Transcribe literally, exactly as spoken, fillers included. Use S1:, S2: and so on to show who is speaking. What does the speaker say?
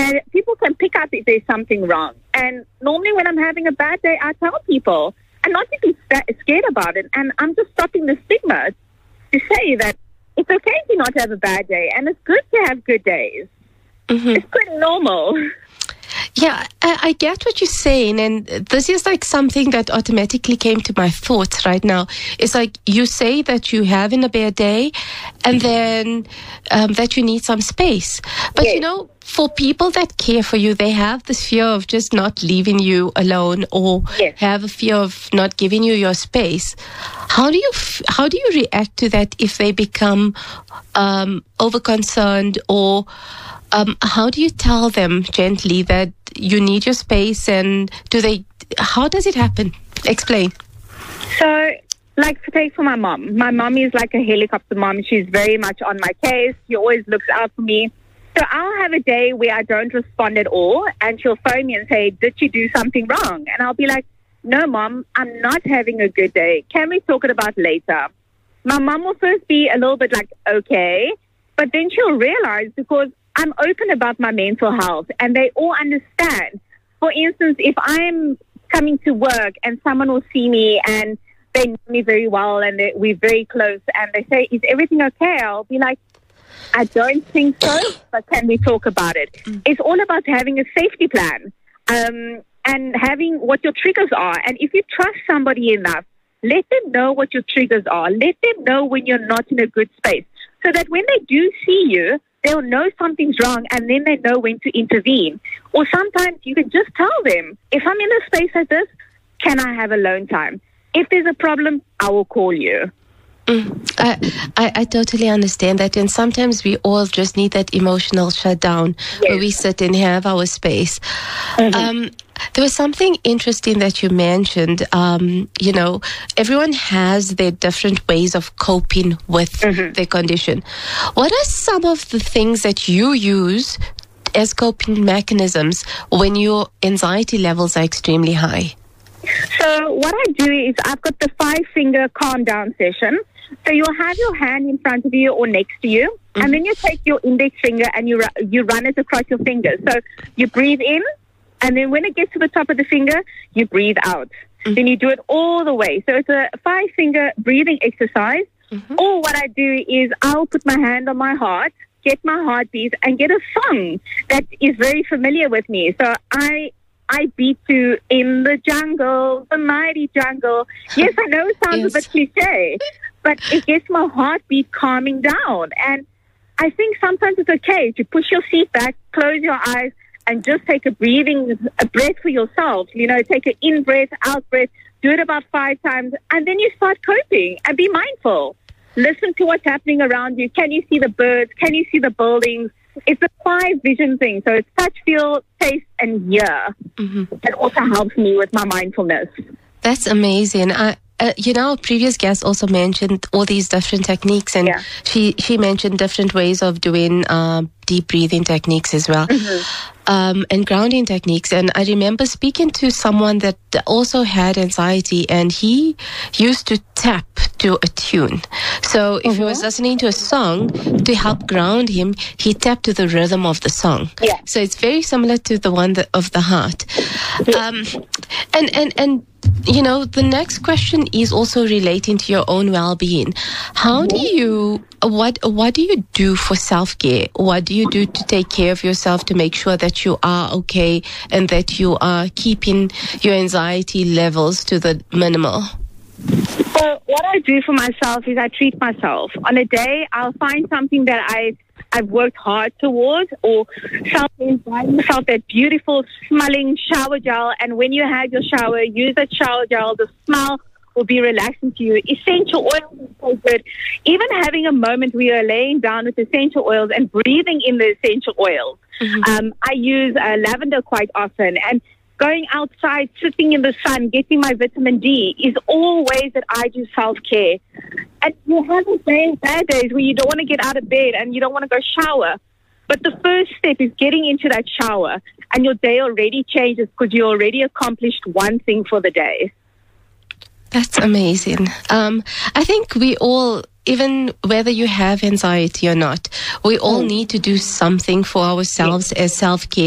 S1: that people can pick up if there's something wrong. And normally when I'm having a bad day, I tell people, and not to be scared about it. And I'm just stopping the stigma to say that it's okay to not have a bad day, and it's good to have good days. Mm-hmm. It's pretty normal.
S2: Yeah, I, I get what you're saying, and this is like something that automatically came to my thoughts right now. It's like you say that you're having a bad day, and then um, that you need some space. But, yes. you know, for people that care for you, they have this fear of just not leaving you alone, or yes. have a fear of not giving you your space. How do you f- how do you react to that if they become um, over-concerned, or um, how do you tell them gently that you need your space, and do they, how does it happen? Explain.
S1: So, like, take for my mom. My mom is like a helicopter mom. She's very much on my case. She always looks out for me. So I'll have a day where I don't respond at all, and she'll phone me and say, did she do something wrong? And I'll be like, no, Mom, I'm not having a good day. Can we talk it about later? My mom will first be a little bit like, okay, but then she'll realize, because I'm open about my mental health, and they all understand. For instance, if I'm coming to work and someone will see me and they know me very well and they, we're very close, and they say, is everything okay? I'll be like, I don't think so, but can we talk about it? Mm. It's all about having a safety plan um, and having what your triggers are. And if you trust somebody enough, let them know what your triggers are. Let them know when you're not in a good space, so that when they do see you, they'll know something's wrong, and then they know when to intervene. Or sometimes you can just tell them, if I'm in a space like this, can I have alone time? If there's a problem, I will call you.
S2: Mm, I, I I totally understand that, and sometimes we all just need that emotional shutdown, yes. where we sit and have our space. Mm-hmm. Um, there was something interesting that you mentioned. Um, you know, everyone has their different ways of coping with mm-hmm. their condition. What are some of the things that you use as coping mechanisms when your anxiety levels are extremely high?
S1: So what I do is I've got the five-finger calm down session. So you'll have your hand in front of you or next to you, mm-hmm. and then you take your index finger and you ru- you run it across your fingers. So you breathe in, and then when it gets to the top of the finger, you breathe out. Mm-hmm. Then you do it all the way. So it's a five-finger breathing exercise. Mm-hmm. Or what I do is I'll put my hand on my heart, get my heartbeat, and get a song that is very familiar with me. So I... I beat to In the Jungle, the Mighty Jungle. Yes, I know it sounds yes. a bit cliche, but it gets my heartbeat calming down. And I think sometimes it's okay to push your seat back, close your eyes, and just take a breathing, a breath for yourself. You know, take an in breath, out breath, do it about five times, and then you start coping and be mindful. Listen to what's happening around you. Can you see the birds? Can you see the buildings? It's a five vision thing. So it's touch, feel, taste, and hear. Mm-hmm. That also helps me with my mindfulness.
S2: That's amazing. I, uh, you know, previous guest also mentioned all these different techniques, and yeah. she, she mentioned different ways of doing uh, deep breathing techniques as well. Mm-hmm. Um, and grounding techniques. And I remember speaking to someone that also had anxiety, and he used to tap to a tune. So if mm-hmm. he was listening to a song, to help ground him, he tapped to the rhythm of the song.
S1: Yeah.
S2: So it's very similar to the one that, of the heart. Um, and, and, and, you know, the next question is also relating to your own well-being. How do you, what, what do you do for self-care? What do you do to take care of yourself, to make sure that you are okay and that you are keeping your anxiety levels to the minimal?
S1: So what I do for myself is I treat myself. On a day, I'll find something that I, I've worked hard towards, or something, buy myself that beautiful smelling shower gel. And when you have your shower, use that shower gel. The smell will be relaxing to you. Essential oils is so good. Even having a moment where you're laying down with essential oils and breathing in the essential oils. Mm-hmm. Um, I use uh, lavender quite often, and going outside, sitting in the sun, getting my vitamin D is all ways that I do self-care. And you have bad days where you don't want to get out of bed and you don't want to go shower. But the first step is getting into that shower, and your day already changes because you already accomplished one thing for the day.
S2: That's amazing. Um, I think we all, even whether you have anxiety or not, we all mm. need to do something for ourselves yes. as self-care.